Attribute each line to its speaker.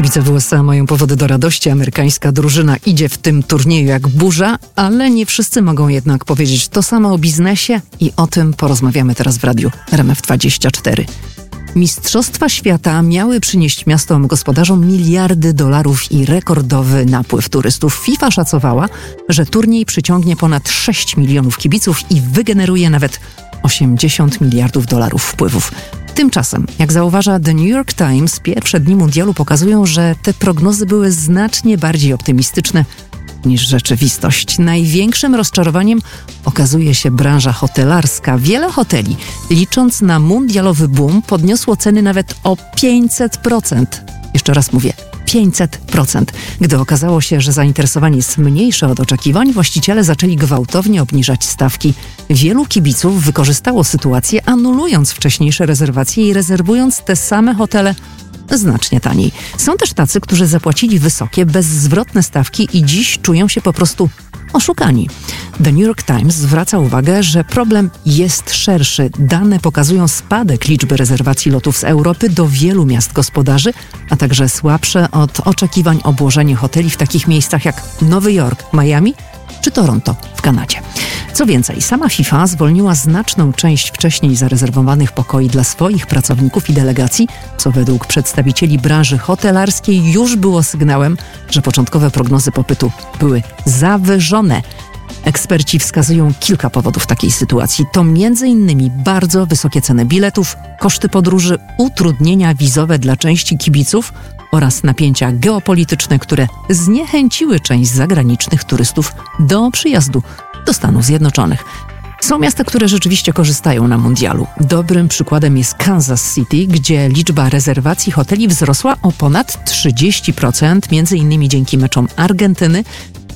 Speaker 1: Kibice w USA mają powody do radości. Amerykańska drużyna idzie w tym turnieju jak burza, ale nie wszyscy mogą jednak powiedzieć to samo o biznesie i o tym porozmawiamy teraz w radiu RMF24. Mistrzostwa świata miały przynieść miastom gospodarzom miliardy dolarów i rekordowy napływ turystów. FIFA szacowała, że turniej przyciągnie ponad 6 milionów kibiców i wygeneruje nawet 80 miliardów dolarów wpływów. Tymczasem, jak zauważa The New York Times, pierwsze dni mundialu pokazują, że te prognozy były znacznie bardziej optymistyczne niż rzeczywistość. Największym rozczarowaniem okazuje się branża hotelarska. Wiele hoteli, licząc na mundialowy boom, podniosło ceny nawet o 500%. Jeszcze raz mówię, 500%. Gdy okazało się, że zainteresowanie jest mniejsze od oczekiwań, właściciele zaczęli gwałtownie obniżać stawki. Wielu kibiców wykorzystało sytuację, anulując wcześniejsze rezerwacje i rezerwując te same hotele znacznie taniej. Są też tacy, którzy zapłacili wysokie, bezzwrotne stawki i dziś czują się po prostu oszukani. The New York Times zwraca uwagę, że problem jest szerszy. Dane pokazują spadek liczby rezerwacji lotów z Europy do wielu miast gospodarzy, a także słabsze od oczekiwań obłożenie hoteli w takich miejscach jak Nowy Jork, Miami czy Toronto w Kanadzie. Co więcej, sama FIFA zwolniła znaczną część wcześniej zarezerwowanych pokoi dla swoich pracowników i delegacji, co według przedstawicieli branży hotelarskiej już było sygnałem, że początkowe prognozy popytu były zawyżone. Eksperci wskazują kilka powodów takiej sytuacji. To m.in. bardzo wysokie ceny biletów, koszty podróży, utrudnienia wizowe dla części kibiców oraz napięcia geopolityczne, które zniechęciły część zagranicznych turystów do przyjazdu do Stanów Zjednoczonych. Są miasta, które rzeczywiście korzystają na mundialu. Dobrym przykładem jest Kansas City, gdzie liczba rezerwacji hoteli wzrosła o ponad 30%, m.in. dzięki meczom Argentyny